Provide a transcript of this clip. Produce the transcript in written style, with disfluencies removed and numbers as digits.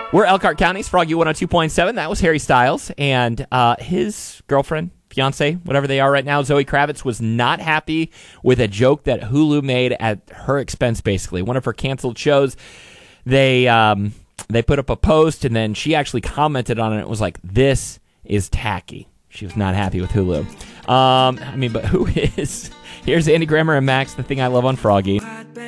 We're Elkhart County's Froggy 102.7. That was Harry Styles, and his girlfriend, fiance, whatever they are right now, Zoe Kravitz, was not happy with a joke that Hulu made at her expense, basically. One of her canceled shows, they put up a post, and then she actually commented on it. It was like, this is tacky. She was not happy with Hulu. But who is? Here's Andy Grammer and Max, The Thing I Love on Froggy.